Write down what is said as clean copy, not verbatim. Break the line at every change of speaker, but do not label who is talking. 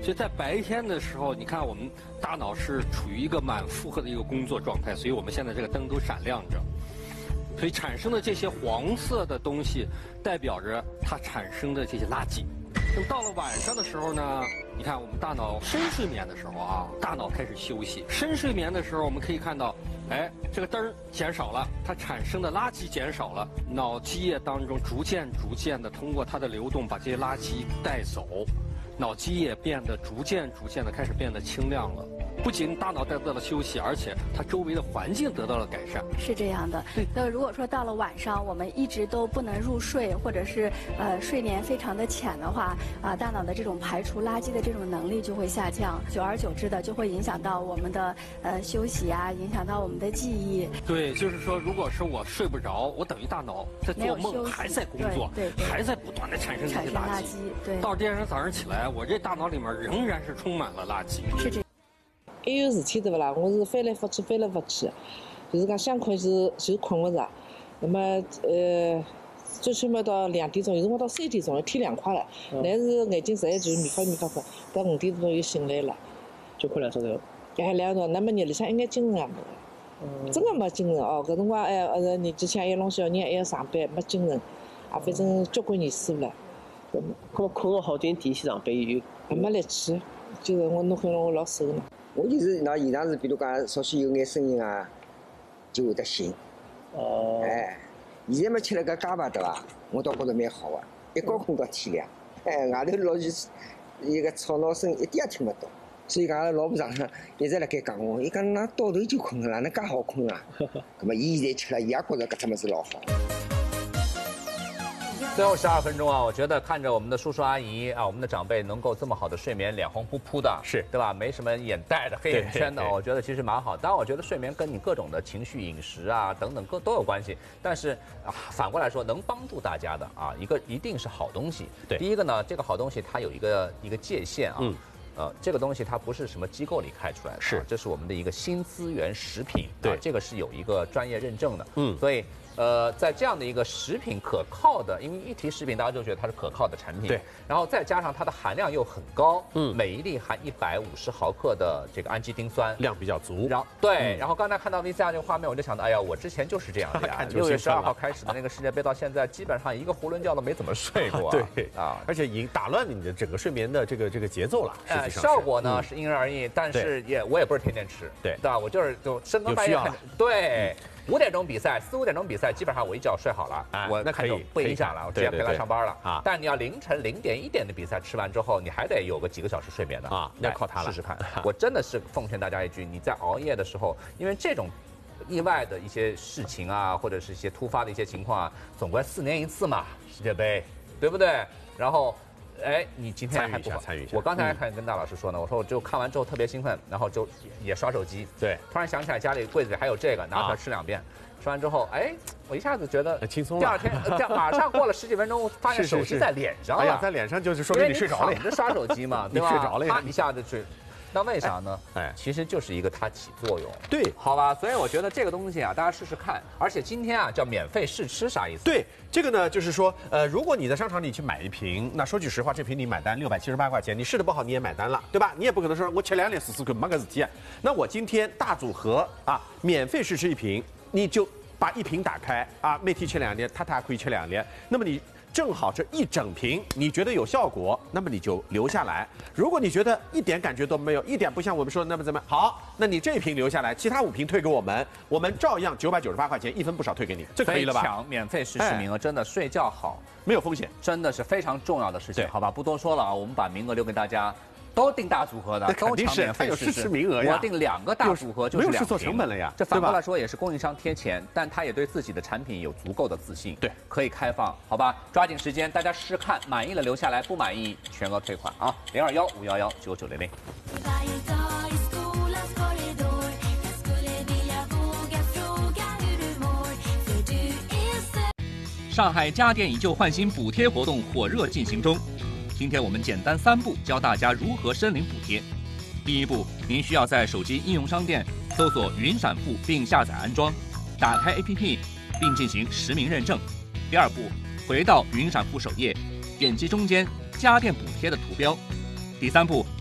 所以在白天的时候，你看我们大脑是处于一个满负荷的一个工作状态，所以我们现在这个灯都闪亮着。所以产生的这些黄色的东西，代表着它产生的这些垃圾。那么到了晚上的时候呢，你看我们大脑深睡眠的时候啊，大脑开始休息。深睡眠的时候，我们可以看到，哎，这个灯减少了，它产生的垃圾减少了，脑基液当中逐渐的通过它的流动把这些垃圾带走，脑基液变得逐渐的开始变得清亮了。不仅大脑得到了休息，而且它周围的环境得到了改善。
是这样的。那如果说到了晚上，我们一直都不能入睡，或者是睡眠非常的浅的话，大脑的这种排除垃圾的这种能力就会下降，久而久之的就会影响到我们的休息啊，影响到我们的记忆。
对，就是说，如果是我睡不着，我等于大脑在做梦，还在工作，还在不断的产生这些垃圾。
对，
到第二天早上起来，我这大脑里面仍然是充满了垃圾。
是这。
还有事体对不啦？我是翻来覆去，就是讲想困就困不着。那么最起码到2点钟，有辰光到3点钟，天亮快了，但是眼睛实在就迷发困，到5点钟又醒来了，
就困2钟头。
2钟，那么日里向一眼精神也没，真的没精神哦。搿辰光年纪轻，还要弄小人，还要上班，没精神，反正交关年数了。
搿困个好点点去上班又
没力气，就是我弄我老瘦呢。
我就是那现场是，比如讲稍许有眼声音啊，就会得醒。
哦。
哎，现在嘛吃了个粑粑对伐？我倒觉着蛮好个，一觉困到天亮。哎，外头老是一个吵闹声一点也听不到。所以讲，阿拉老婆上一直辣盖讲我，伊讲㑚倒头就困了，哪能介好困啊？那么伊现在吃了，伊也觉着搿只物事老好。
最后12分钟啊，我觉得看着我们的叔叔阿姨啊，我们的长辈能够这么好的睡眠，脸红扑扑的，
是
对吧？没什么眼袋的、黑眼圈的，我觉得其实蛮好。当然，我觉得睡眠跟你各种的情绪、饮食啊等等都有关系。但是反过来说，能帮助大家的啊，一定是好东西。
对，
第一个呢，这个好东西它有一个界限啊。这个东西它不是什么机构里开出来的，
是，
这是我们的一个新资源食品，
对，
这个是有一个专业认证的，所以。在这样的一个食品可靠的，因为一提食品，大家就觉得它是可靠的产品。
对。
然后再加上它的含量又很高，每一粒含150毫克的这个氨基丁酸，
量比较足。
然后对，然后刚才看到 VCR 这个画面，我就想到，哎呀，我之前就是这样的呀。6月12号开始的那个世界杯到现在，基本上一个囫囵觉都没怎么睡过。
对啊，而且已经打乱了你的整个睡眠的这个节奏了。实际上
效果呢是因人而异，但是我也不是天天吃，对吧？我就深更半夜看，对。5点钟比赛，4、5点钟比赛，基本上我一觉睡好了，我
那可以
不影响了，我直接陪他上班了
啊。
但你要凌晨0点1点的比赛吃完之后，你还得有个几个小时睡眠的
啊，要靠它了。
试试看，我真的是奉劝大家一句，你在熬夜的时候，因为这种意外的一些事情啊，或者是一些突发的一些情况啊，总归4年一次嘛，世界杯，对不对？然后。你今天还不好
参与一下。
我刚才还跟大老师说呢，我说我就看完之后特别兴奋，然后就也刷手机。
对，
突然想起来家里柜子里还有这个，拿出来吃2遍。吃完之后，我一下子觉得
轻松了。
第二天，马上过了10几分钟，发现手机在脸上了。
哎呀，在脸上就是说明你睡着了。
你躺着刷手机嘛，对吧？
你睡着了呀，
一下子睡。那为啥呢？其实就是一个它起作用。
对，
好吧，所以我觉得这个东西啊，大家试试看。而且今天啊，叫免费试吃，啥意思？
对，这个呢，就是说，如果你在商场里去买一瓶，那说句实话，这瓶你买单678块钱，你试的不好你也买单了，对吧？你也不可能说我吃2粒试看没个事体。那我今天大组合啊，免费试吃1瓶，你就把1瓶打开啊，每天吃2粒，他可以吃2粒，那么你。正好这一整瓶，你觉得有效果，那么你就留下来。如果你觉得一点感觉都没有，一点不像我们说的那么怎么好，那你这一瓶留下来，其他5瓶退给我们，我们照样998块钱，1分不少退给你，这可以了吧？
抢免费试吃名额，真的睡觉好
没有风险，
真的是非常重要的事情。好吧，不多说了啊，我们把名额留给大家。都订大组合的，都抢免费试吃
名额呀。
我订2个大组合就是2瓶，
没有试错成本了呀。
这反过来说也是供应商贴钱，但他也对自己的产品有足够的自信，
对，
可以开放，好吧？抓紧时间，大家试试看，满意了留下来，不满意全额退款啊！021-511-9900。
上海家电以旧换新补贴活动火热进行中。今天我们简单3步教大家如何申领补贴。第1步，您需要在手机应用商店搜索云闪付并下载安装，打开 APP 并进行实名认证。第2步，回到云闪付首页，点击中间家电补贴的图标。第3步，